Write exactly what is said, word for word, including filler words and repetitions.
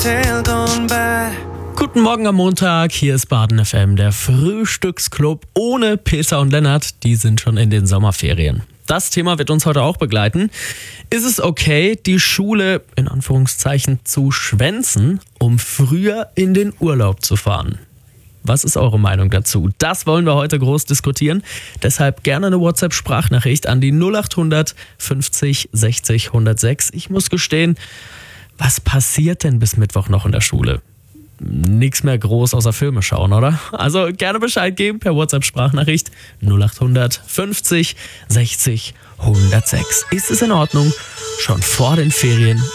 Guten Morgen am Montag, hier ist Baden F M, der Frühstücksclub ohne Peter und Lennart, die sind schon in den Sommerferien. Das Thema wird uns heute auch begleiten. Ist es okay, die Schule in Anführungszeichen zu schwänzen, um früher in den Urlaub zu fahren? Was ist eure Meinung dazu? Das wollen wir heute groß diskutieren. Deshalb gerne eine WhatsApp-Sprachnachricht an die null acht hundert fünfzig sechzig hundertsechs. Ich muss gestehen, was passiert denn bis Mittwoch noch in der Schule? Nichts mehr groß außer Filme schauen, oder? Also gerne Bescheid geben per WhatsApp-Sprachnachricht null acht hundert fünfzig sechzig hundertsechs. Ist es in Ordnung, schon vor den Ferien